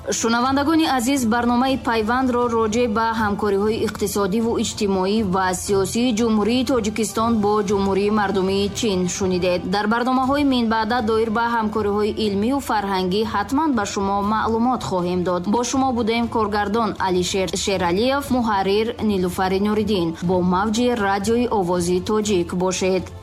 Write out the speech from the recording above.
шунавандагони азиз, барномаи пайвандро роҷеъ ба ҳамкориҳои иқтисодиву иҷтимоӣ ва сиёсии ҷумҳурии Тоҷикистон бо ҷумҳурии мардумии Чин шунидед. дар барномаҳои минбаъда доир ба ҳамкориҳои илмиву фарҳангӣ ҳатман ба шумо маълумот хоҳем дод. бо шумо будем коргардон Алишер Шералиев, муҳаррир Нилуфари Нуриддин. бо мавҷи радиои овози тоҷик бошед.